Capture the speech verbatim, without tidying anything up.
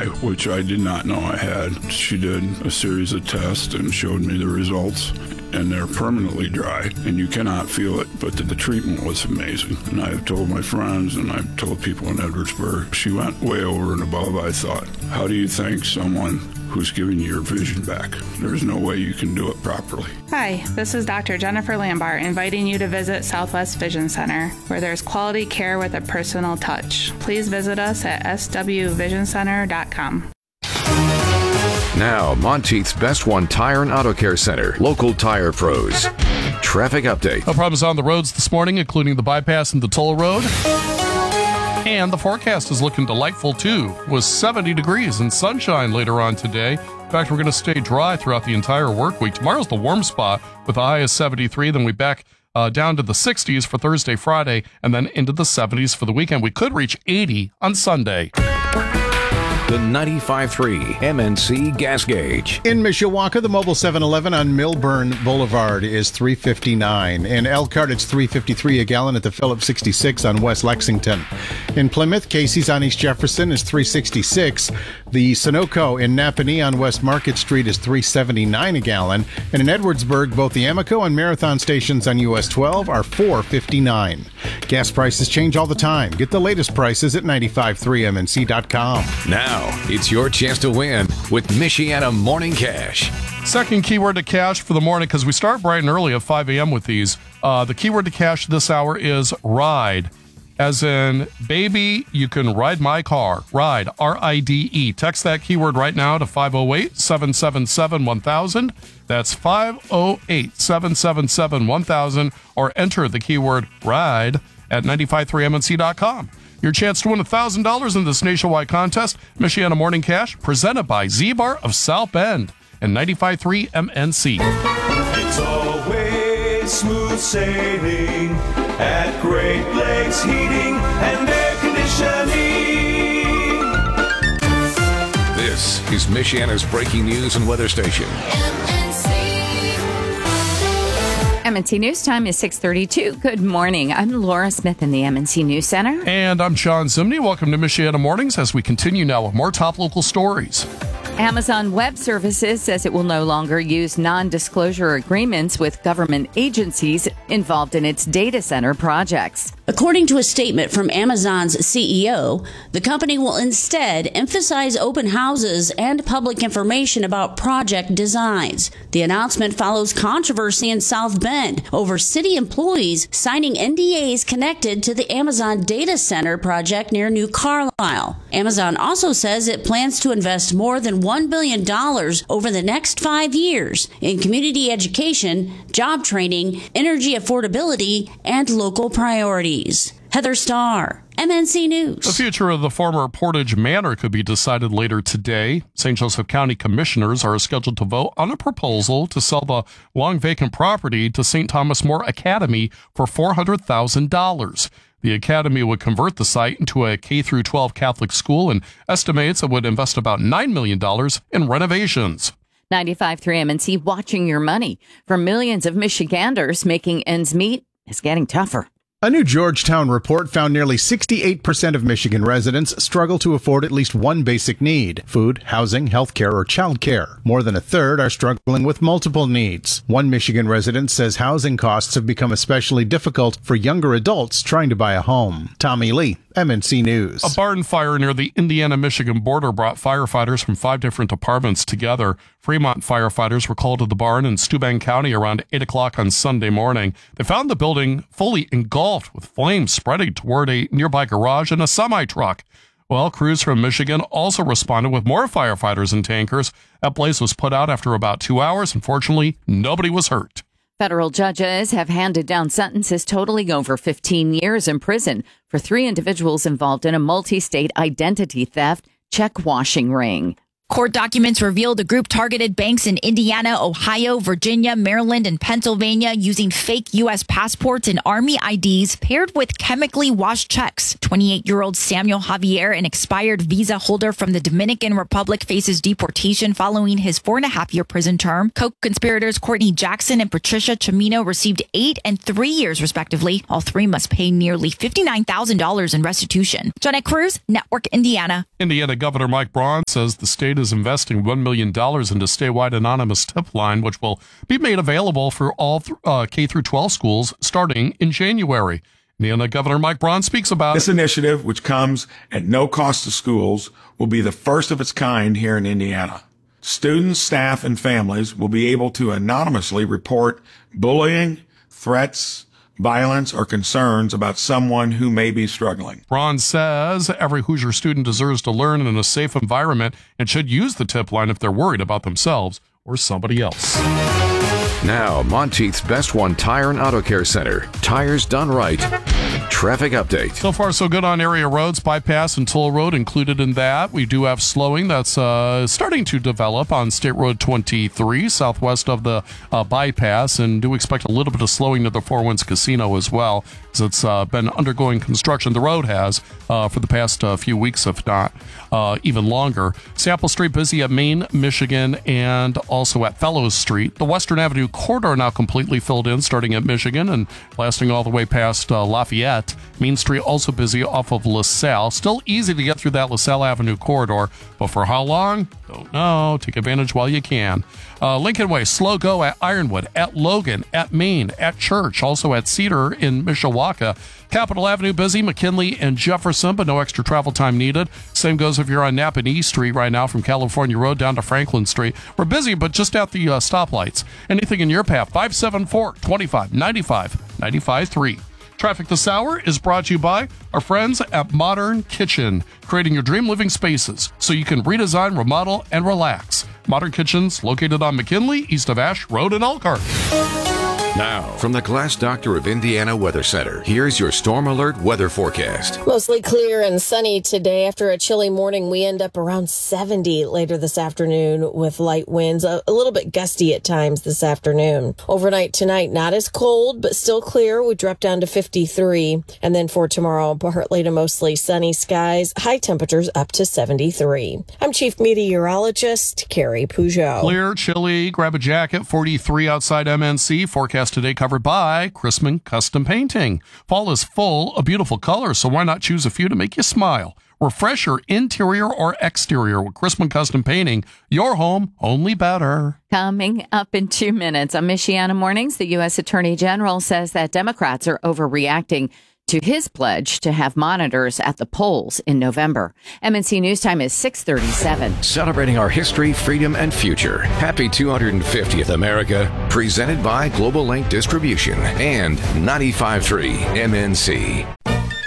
dry, which I did not know I had. She did a series of tests and showed me the results, and they're permanently dry, and you cannot feel it, but the, the treatment was amazing. And I've told my friends, and I've told people in Edwardsburg, she went way over and above, I thought. How do you thank someone who's giving you your vision back? There's no way you can do it properly. Hi, this is Doctor Jennifer Lambart inviting you to visit Southwest Vision Center, where there's quality care with a personal touch. Please visit us at s w vision center dot com. Now, Monteith's Best One Tire and Auto Care Center, local tire pros. Traffic update. No problems on the roads this morning, including the bypass and the toll road. And the forecast is looking delightful, too, with seventy degrees and sunshine later on today. In fact, we're going to stay dry throughout the entire work week. Tomorrow's the warm spot with a high of seventy-three. Then we back uh, down to the sixties for Thursday, Friday, and then into the seventies for the weekend. We could reach eighty on Sunday. The ninety-five point three M N C gas gauge. In Mishawaka, the mobile seven eleven on Milburn Boulevard is three fifty-nine. In Elkhart, it's three fifty-three a gallon at the Phillips sixty-six on West Lexington. In Plymouth, Casey's on East Jefferson is three sixty-six. The Sunoco in Napanee on West Market Street is three seventy-nine a gallon. And in Edwardsburg, both the Amoco and Marathon stations on U S twelve are four fifty-nine. Gas prices change all the time. Get the latest prices at ninety-five point three M N C dot com. Now, it's your chance to win with Michiana Morning Cash. Second keyword to cash for the morning, because we start bright and early at five a.m. with these. Uh, the keyword to cash this hour is ride. As in, baby, you can ride my car. Ride, R I D E. Text that keyword right now to five oh eight, seven seven seven, one thousand. That's five oh eight, seven seven seven, one thousand. Or enter the keyword ride at ninety-five point three M N C dot com. Your chance to win one thousand dollars in this nationwide contest, Michiana Morning Cash, presented by Z-Bar of South Bend and ninety-five point three M N C. It's always smooth sailing at Great Lakes Heating and Air Conditioning. This is Michiana's breaking news and weather station. M N C News time is six thirty-two. Good morning. I'm Laura Smith in the M N C News Center. And I'm John Zimney. Welcome to Michiana Mornings as we continue now with more top local stories. Amazon Web Services says it will no longer use non-disclosure agreements with government agencies involved in its data center projects. According to a statement from Amazon's C E O, the company will instead emphasize open houses and public information about project designs. The announcement follows controversy in South Bend over city employees signing N D As connected to the Amazon data center project near New Carlisle. Amazon also says it plans to invest more than one billion dollars over the next five years in community education, job training, energy affordability, and local priorities. Heather Starr, M N C News. The future of the former Portage Manor could be decided later today. Saint Joseph County commissioners are scheduled to vote on a proposal to sell the long vacant property to Saint Thomas More Academy for four hundred thousand dollars. The academy would convert the site into a K through twelve Catholic school and estimates it would invest about nine million dollars in renovations. ninety-five point three M N C watching your money. For millions of Michiganders, making ends meet is getting tougher. A new Georgetown report found nearly sixty-eight percent of Michigan residents struggle to afford at least one basic need: food, housing, healthcare, or childcare. More than a third are struggling with multiple needs. One Michigan resident says housing costs have become especially difficult for younger adults trying to buy a home. Tommy Lee, M N C News. A barn fire near the Indiana-Michigan border brought firefighters from five different departments together. Fremont firefighters were called to the barn in Steuben County around eight o'clock on Sunday morning. They found the building fully engulfed with flames spreading toward a nearby garage and a semi-truck. Well, crews from Michigan also responded with more firefighters and tankers. That blaze was put out after about two hours. Unfortunately, nobody was hurt. Federal judges have handed down sentences totaling over fifteen years in prison for three individuals involved in a multi-state identity theft check washing ring. Court documents reveal the group targeted banks in Indiana, Ohio, Virginia, Maryland, and Pennsylvania using fake U S passports and Army I Ds paired with chemically washed checks. twenty-eight-year-old Samuel Javier, an expired visa holder from the Dominican Republic, faces deportation following his four-and-a-half-year prison term. Co-conspirators Courtney Jackson and Patricia Chimino received eight and three years, respectively. All three must pay nearly fifty-nine thousand dollars in restitution. Jonette Cruz, Network Indiana. Indiana Governor Mike Braun says the state is investing one million dollars into statewide anonymous tip line, which will be made available for all th- uh, K through twelve schools starting in January. Indiana Governor Mike Braun speaks about this initiative, which comes at no cost to schools, will be the first of its kind here in Indiana. Students, staff, and families will be able to anonymously report bullying, threats, violence, or concerns about someone who may be struggling. Braun says every Hoosier student deserves to learn in a safe environment and should use the tip line if they're worried about themselves or somebody else. Now, Monteith's Best One Tire and Auto Care Center. Tires done right. Traffic update. So far, so good on area roads. Bypass and Toll Road included in that. We do have slowing that's uh, starting to develop on State Road twenty-three, southwest of the uh, bypass, and do expect a little bit of slowing to the Four Winds Casino as well, as it's uh, been undergoing construction. The road has uh, for the past uh, few weeks, if not uh, even longer. Sample Street busy at Main, Michigan, and also at Fellows Street. The Western Avenue corridor now completely filled in, starting at Michigan and lasting all the way past uh, Lafayette. Main Street also busy off of LaSalle. Still easy to get through that LaSalle Avenue corridor, but for how long? Don't know. Take advantage while you can. Uh, Lincoln Way, slow go at Ironwood, at Logan, at Maine, at Church, also at Cedar in Mishawaka. Capitol Avenue busy, McKinley and Jefferson, but no extra travel time needed. Same goes if you're on Napanee Street right now from California Road down to Franklin Street. We're busy, but just at the uh, stoplights. Anything in your path, five seven four, two five nine five, nine five three. Traffic this hour is brought to you by our friends at Modern Kitchen, creating your dream living spaces so you can redesign, remodel, and relax. Modern Kitchen's located on McKinley, east of Ash Road in Elkhart. Now, from the Glass Doctor of Indiana Weather Center, here's your Storm Alert weather forecast. Mostly clear and sunny today. After a chilly morning, we end up around seventy later this afternoon with light winds, a, a little bit gusty at times this afternoon. Overnight tonight, not as cold, but still clear. We drop down to fifty-three. And then for tomorrow, partly to mostly sunny skies, high temperatures up to seventy-three. I'm Chief Meteorologist Carrie Peugeot. Clear, chilly, grab a jacket, forty-three outside M N C. Forecast today covered by Chrisman Custom Painting. Fall is full of beautiful colors, so why not choose a few to make you smile? Refresh your interior or exterior with Chrisman Custom Painting. Your home, only better. Coming up in two minutes on Michiana Mornings, the U S Attorney General says that Democrats are overreacting to his pledge to have monitors at the polls in November. M N C News Time is six thirty-seven. Celebrating our history, freedom, and future. Happy two hundred fiftieth, America. Presented by Global Link Distribution and ninety-five point three M N C.